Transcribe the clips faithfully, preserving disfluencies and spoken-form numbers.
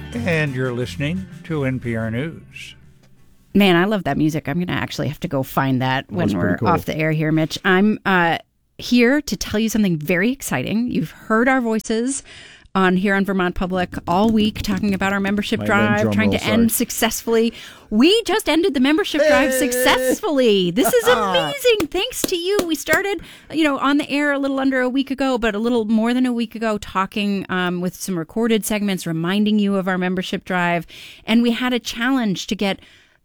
And you're listening to N P R News. Man, I love that music. I'm going to actually have to go find that when That's we're cool. off the air here, Mitch. I'm uh, here to tell you something very exciting. You've heard our voices on here on Vermont Public all week talking about our membership My drive, drum trying roll, to sorry. end successfully. We just ended the membership drive Hey! successfully. This is amazing. Thanks to you. We started, you know, on the air a little under a week ago, but a little more than a week ago, talking um, with some recorded segments, reminding you of our membership drive. And we had a challenge to get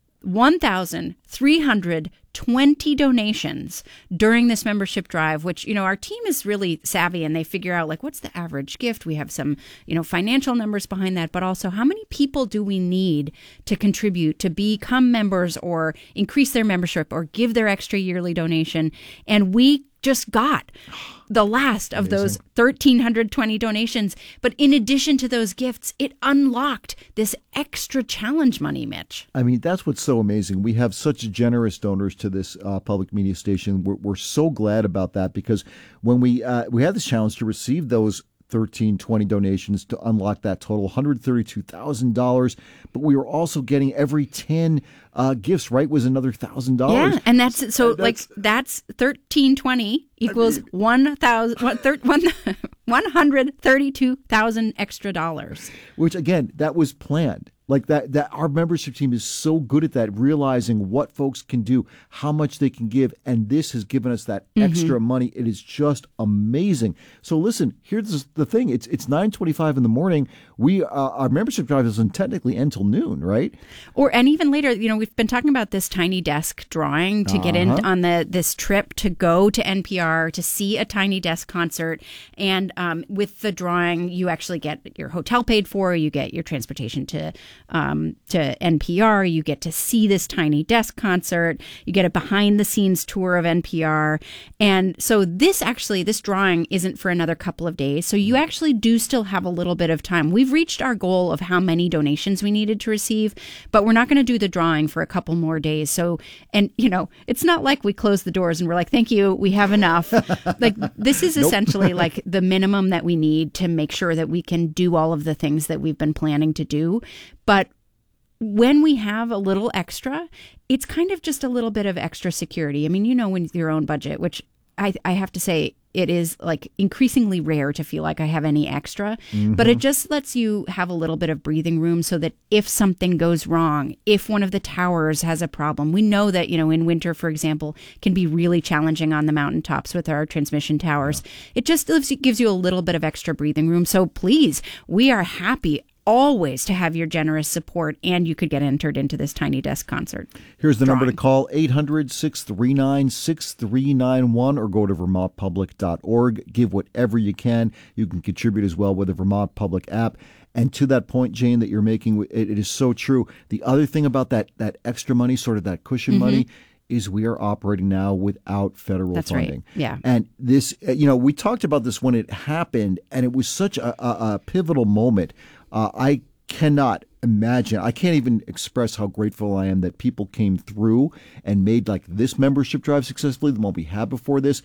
one thousand three hundred twenty donations during this membership drive, which, you know, our team is really savvy and they figure out, like, what's the average gift? We have some, you know, financial numbers behind that, but also how many people do we need to contribute to become members or increase their membership or give their extra yearly donation? And we just got the last of Amazing. those one thousand three hundred twenty donations. But in addition to those gifts, it unlocked this extra challenge money, Mitch. I mean, that's what's so amazing. We have such generous donors to this uh, public media station. We're, we're so glad about that because when we uh, we had this challenge to receive those thirteen twenty donations to unlock that total one hundred thirty-two thousand dollars, but we were also getting every ten uh, gifts, right, was another one thousand dollars. Yeah, and that's so And that's- like that's thirteen twenty equals one thousand one thir- one one hundred thirty-two thousand extra dollars. Which again, that was planned. Like that, that our membership team is so good at that, realizing what folks can do, how much they can give, and this has given us that Mm-hmm. extra money. It is just amazing. So listen, here's the thing: it's it's nine twenty-five in the morning. We uh, our membership drive doesn't technically end till noon, right? Or and even later, you know, we've been talking about this tiny desk drawing to get in Uh-huh. on the this trip to go to N P R to see a Tiny Desk concert, and um, with the drawing, you actually get your hotel paid for, you get your transportation to um, to N P R, you get to see this Tiny Desk concert, you get a behind the scenes tour of N P R, and so this actually this drawing isn't for another couple of days, so you actually do still have a little bit of time. We've reached our goal of how many donations we needed to receive, but we're not going to do the drawing for a couple more days. So, and you know, it's not like we close the doors and we're like, thank you, we have enough. Like this is essentially like the minimum that we need to make sure that we can do all of the things that we've been planning to do. But when we have a little extra, it's kind of just a little bit of extra security. I mean, you know, with your own budget, which I, I have to say, it is like increasingly rare to feel like I have any extra, Mm-hmm. but it just lets you have a little bit of breathing room so that if something goes wrong, if one of the towers has a problem, we know that, you know, in winter, for example, can be really challenging on the mountaintops with our transmission towers. It just gives you, gives you a little bit of extra breathing room. So please, we are happy always to have your generous support, and you could get entered into this Tiny Desk concert. Here's the number to drawing. call: eight hundred, six three nine, six three nine one, or go to vermont public dot org. Give whatever you can. You can contribute as well with the Vermont Public app. And to that point, Jane, that you're making, it, it is so true. The other thing about that that extra money, sort of that cushion Mm-hmm. money, is we are operating now without federal That's right. funding. Yeah. And this, uh, you know, we talked about this when it happened, and it was such a, a, a pivotal moment. Uh, I cannot imagine, I can't even express how grateful I am that people came through and made like this membership drive successfully, the one we had before this.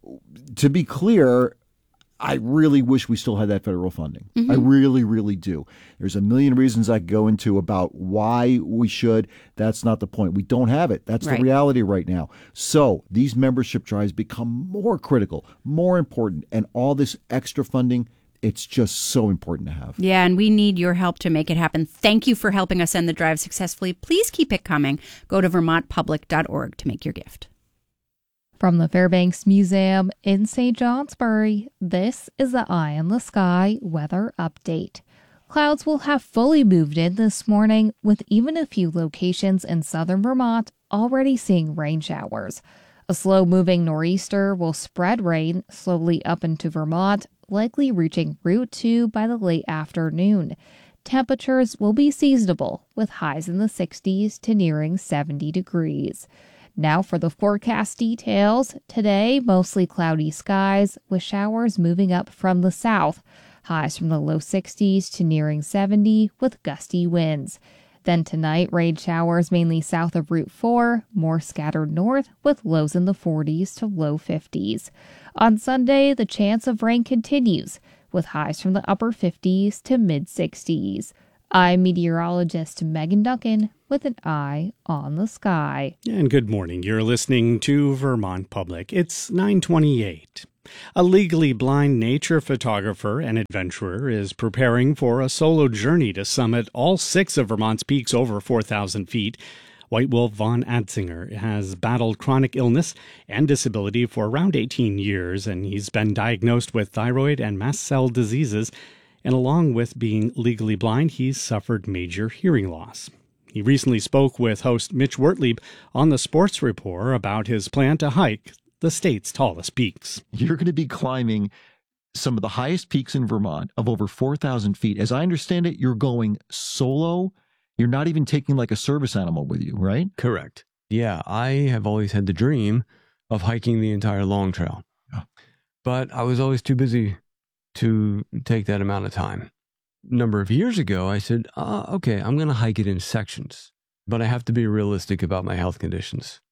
To be clear, I really wish we still had that federal funding. Mm-hmm. I really, really do. There's a million reasons I could go into about why we should. That's not the point. We don't have it. That's Right. the reality right now. So these membership drives become more critical, more important, and all this extra funding, it's just so important to have. Yeah, and we need your help to make it happen. Thank you for helping us end the drive successfully. Please keep it coming. Go to vermont public dot org to make your gift. From the Fairbanks Museum in Saint Johnsbury, this is the Eye in the Sky weather update. Clouds will have fully moved in this morning, with even a few locations in southern Vermont already seeing rain showers. A slow-moving nor'easter will spread rain slowly up into Vermont, likely reaching Route two by the late afternoon. Temperatures will be seasonable, with highs in the sixties to nearing seventy degrees. Now for the forecast details. Today, mostly cloudy skies, with showers moving up from the south. Highs from the low sixties to nearing seventy, with gusty winds. Then tonight, rain showers mainly south of Route four, more scattered north, with lows in the forties to low fifties. On Sunday, the chance of rain continues, with highs from the upper fifties to mid-sixties. I'm meteorologist Megan Duncan with an eye on the sky. And good morning. You're listening to Vermont Public. It's nine twenty-eight. A legally blind nature photographer and adventurer is preparing for a solo journey to summit all six of Vermont's peaks over four thousand feet. White Wolf von Atzinger has battled chronic illness and disability for around eighteen years, and he's been diagnosed with thyroid and mast cell diseases. And along with being legally blind, he's suffered major hearing loss. He recently spoke with host Mitch Wertlieb on the Sports Report about his plan to hike the state's tallest peaks. You're going to be climbing some of the highest peaks in Vermont of over four thousand feet. As I understand it, you're going solo. You're not even taking like a service animal with you, right? Correct. Yeah, I have always had the dream of hiking the entire Long Trail. Yeah. But I was always too busy to take that amount of time. A number of years ago, I said, uh, okay, I'm going to hike it in sections, but I have to be realistic about my health conditions.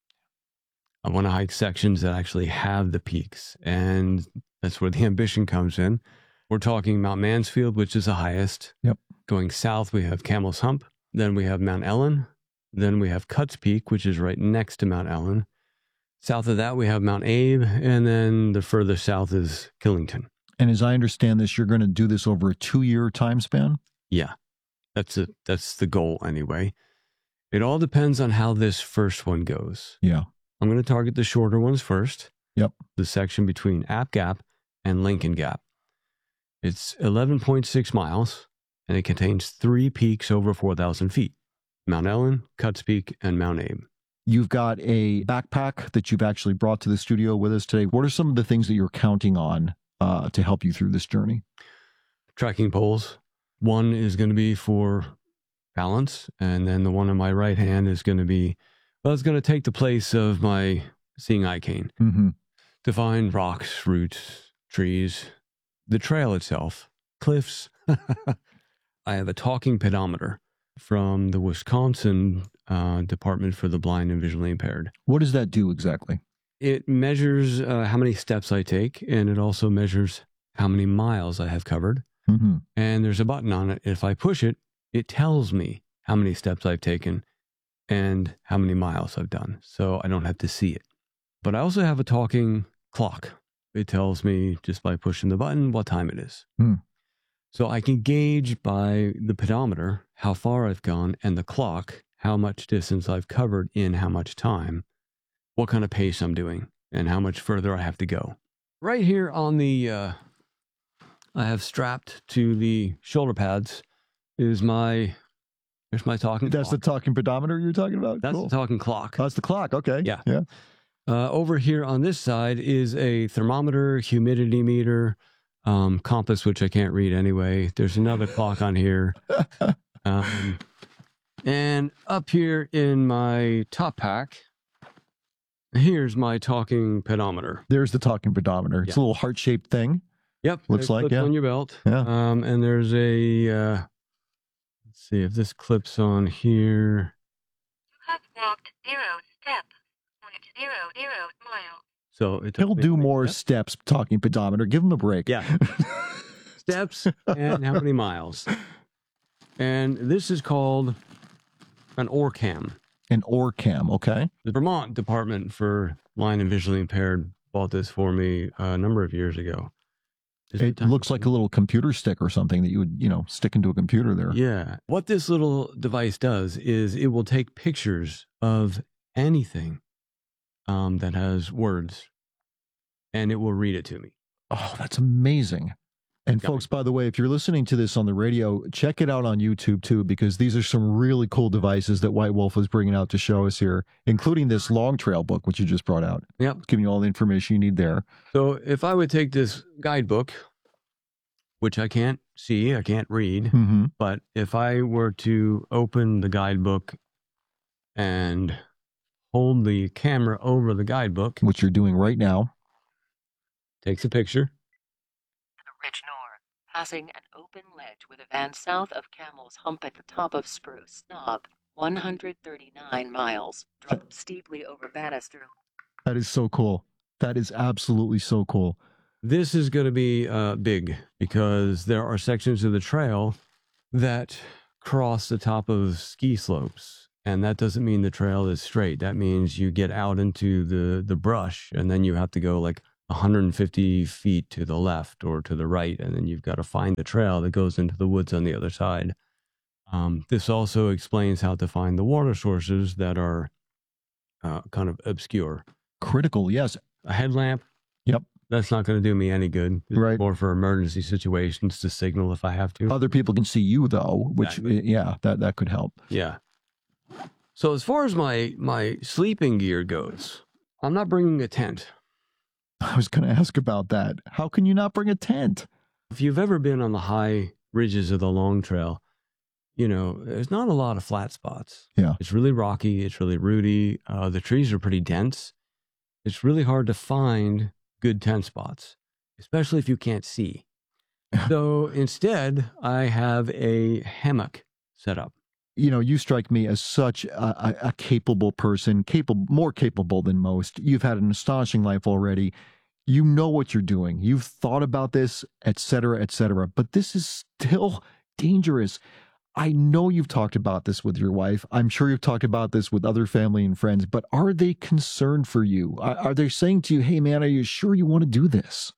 I want to hike sections that actually have the peaks, and that's where the ambition comes in. We're talking Mount Mansfield, which is the highest. Yep. Going south, we have Camel's Hump. Then we have Mount Ellen. Then we have Cuts Peak, which is right next to Mount Ellen. South of that, we have Mount Abe, and then the further south is Killington. And as I understand this, you're going to do this over a two-year time span? Yeah, that's a, that's the goal anyway. It all depends on how this first one goes. Yeah. I'm going to target the shorter ones first. Yep. The section between App Gap and Lincoln Gap. It's eleven point six miles, and it contains three peaks over four thousand feet. Mount Ellen, Cuts Peak, and Mount Abe. You've got a backpack that you've actually brought to the studio with us today. What are some of the things that you're counting on Uh, to help you through this journey? Tracking poles. One is going to be for balance, and then the one on my right hand is going to be, well, it's going to take the place of my seeing eye cane mm-hmm. to find rocks, roots, trees, the trail itself, cliffs. I have a talking pedometer from the Wisconsin uh, Department for the Blind and Visually Impaired. What does that do exactly? It measures uh, how many steps I take, and it also measures how many miles I have covered. Mm-hmm. And there's a button on it. If I push it, it tells me how many steps I've taken and how many miles I've done, so I don't have to see it. But I also have a talking clock. It tells me just by pushing the button what time it is. Mm. So I can gauge by the pedometer how far I've gone, and the clock how much distance I've covered in how much time, what kind of pace I'm doing, and how much further I have to go. Right here on the, uh, I have strapped to the shoulder pads is my, there's my talking That's clock. the talking pedometer you're talking about? That's Cool. the talking clock. That's the clock. Okay. Yeah. Yeah. Uh, over here on this side is a thermometer, humidity meter, um, compass, which I can't read anyway. There's another clock on here. Um, and up here in my top pack, here's my talking pedometer. There's the talking pedometer. It's Yeah. a little heart-shaped thing. Yep. Looks it like, clips yeah. on your belt. Yeah. Um, and there's a, uh, let's see if this clips on here. You have walked zero step, point zero zero miles. So it took He'll me do how many more steps? steps talking pedometer. Give him a break. Yeah. Steps and how many miles. And this is called an ORCAM. An ORCAM, okay. The Vermont Department for Blind and Visually Impaired bought this for me a number of years ago. Is It time? looks like a little computer stick or something that you would, you know, stick into a computer there. Yeah. What this little device does is it will take pictures of anything um, that has words, and it will read it to me. Oh, that's amazing. And Yeah. folks, by the way, if you're listening to this on the radio, check it out on YouTube too, because these are some really cool devices that White Wolf is bringing out to show us here, including this Long Trail book, which you just brought out. Yep. It's giving you all the information you need there. So if I would take this guidebook, which I can't see, I can't read, Mm-hmm. but if I were to open the guidebook and hold the camera over the guidebook, Which you're doing right now. takes a picture. The Ridge North, passing an open ledge with a van south of Camel's Hump at the top of Spruce Knob, one hundred thirty-nine miles, drop steeply over Bannister. That is so cool. That is absolutely so cool. This is going to be uh, big because there are sections of the trail that cross the top of ski slopes. And that doesn't mean the trail is straight. That means you get out into the, the brush, and then you have to go like one hundred fifty feet to the left or to the right. And then you've got to find the trail that goes into the woods on the other side. Um, this also explains how to find the water sources that are uh, kind of obscure. Critical, yes. A headlamp. Yep. That's not going to do me any good. It's right. more for emergency situations to signal if I have to. Other people can see you, though, which, exactly. yeah, that, that could help. Yeah. So as far as my, my sleeping gear goes, I'm not bringing a tent. I was going to ask about that. How can you not bring a tent? If you've ever been on the high ridges of the Long Trail, you know, there's not a lot of flat spots. Yeah. It's really rocky. It's really rooty. Uh, the trees are pretty dense. It's really hard to find good tent spots, especially if you can't see. So instead, I have a hammock set up. You know, you strike me as such a, a, a capable person, capable, more capable than most. You've had an astonishing life already. You know what you're doing. You've thought about this, et cetera, et cetera. But this is still dangerous. I know you've talked about this with your wife. I'm sure you've talked about this with other family and friends, but are they concerned for you? Are, are they saying to you, hey, man, are you sure you want to do this?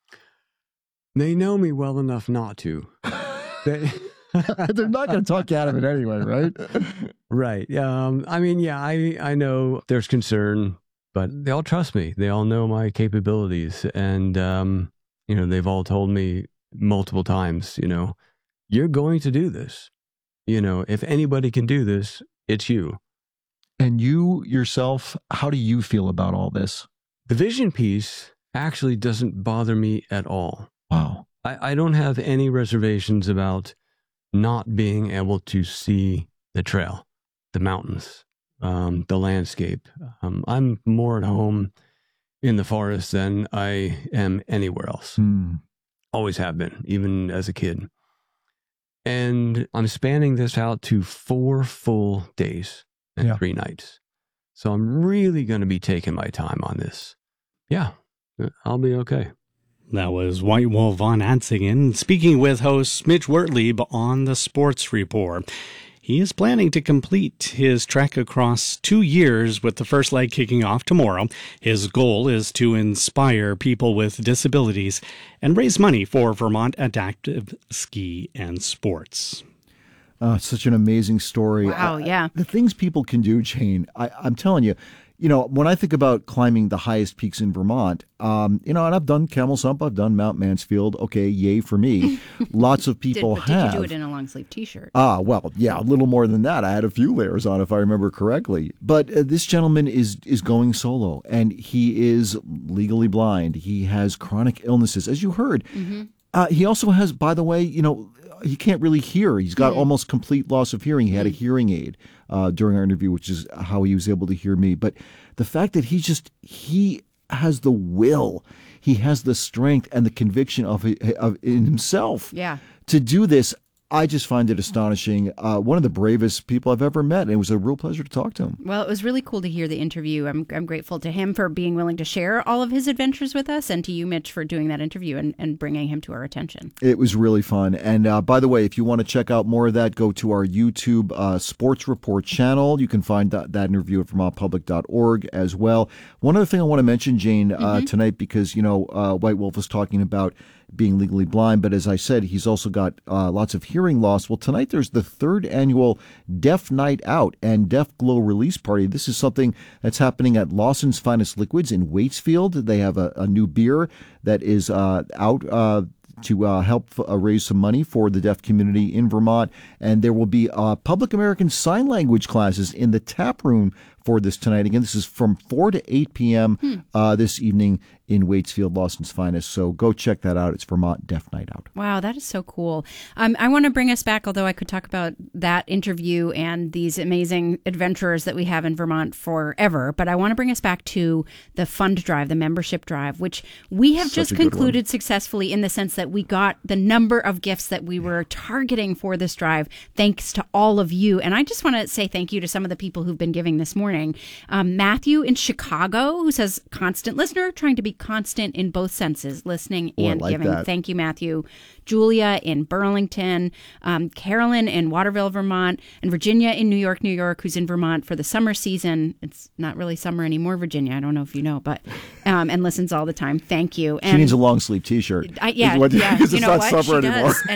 They know me well enough not to. They... They're not going to talk you out of it anyway, right? Right. Um, I mean, yeah, I, I know there's concern, but they all trust me. They all know my capabilities. And, um, you know, they've all told me multiple times, you know, you're going to do this. You know, if anybody can do this, it's you. And you yourself, how do you feel about all this? The vision piece actually doesn't bother me at all. Wow. I, I don't have any reservations about not being able to see the trail, the mountains, um, the landscape. Um, I'm more at home in the forest than I am anywhere else. Hmm. Always have been, even as a kid. And I'm spanning this out to four full days and Yeah. three nights. So I'm really going to be taking my time on this. Yeah, I'll be okay. That was White Wolf Von Atzingen speaking with host Mitch Wertlieb on the Sports Report. He is planning to complete his trek across two years with the first leg kicking off tomorrow. His goal is to inspire people with disabilities and raise money for Vermont Adaptive Ski and Sports. Uh, such an amazing story. Wow, I- yeah. The things people can do, Jane, I, I'm telling you, you know, when I think about climbing the highest peaks in Vermont, um, you know, and I've done Camel's Hump, I've done Mount Mansfield. Okay, yay for me. Lots of people did, have. Did you do it in a long sleeve T-shirt? Ah, well, yeah, a little more than that. I had a few layers on, if I remember correctly. But uh, this gentleman is is going solo, and he is legally blind. He has chronic illnesses, as you heard. Mm-hmm. Uh, he also has, by the way, you know, he can't really hear. He's got Mm-hmm. almost complete loss of hearing. He had a hearing aid uh, during our interview, which is how he was able to hear me. But the fact that he just, he has the will, he has the strength and the conviction of, of in himself Yeah. to do this, I just find it astonishing. Uh, one of the bravest people I've ever met. And it was a real pleasure to talk to him. Well, it was really cool to hear the interview. I'm I'm grateful to him for being willing to share all of his adventures with us, and to you, Mitch, for doing that interview and, and bringing him to our attention. It was really fun. And uh, by the way, if you want to check out more of that, go to our YouTube uh, Sports Report channel. You can find that, that interview at vermont public dot org as well. One other thing I want to mention, Jane, uh, Mm-hmm. tonight, because, you know, uh, White Wolf was talking about being legally blind, but as I said, he's also got uh, lots of hearing loss. Well, tonight there's the third annual Deaf Night Out and Deaf Glow Release Party. This is something that's happening at Lawson's Finest Liquids in Waitsfield. They have a, a new beer that is uh, out uh, to uh, help uh, raise some money for the deaf community in Vermont. And there will be uh, public American Sign Language classes in the tap room for this tonight. Again, this is from four to eight p.m. Hmm. Uh, this evening in Waitsfield, Lawson's Finest. So go check that out. It's Vermont Deaf Night Out. Wow, that is so cool. Um, I want to bring us back, although I could talk about that interview and these amazing adventurers that we have in Vermont forever, but I want to bring us back to the fund drive, the membership drive, which we have Such just a good one. concluded successfully in the sense that that we got the number of gifts that we were targeting for this drive, thanks to all of you. And I just want to say thank you to some of the people who've been giving this morning. Um, Matthew in Chicago, who says, constant listener, trying to be constant in both senses, listening Oh, I and like giving. that. Thank you, Matthew. Julia in Burlington, um, Carolyn in Waterville, Vermont, and Virginia in New York, New York, who's in Vermont for the summer season. It's not really summer anymore, Virginia. I don't know if you know, but um, and listens all the time. Thank you. And She needs a long sleeve T-shirt. I, yeah, What- yeah. because You it's know not what? summer She anymore. does. And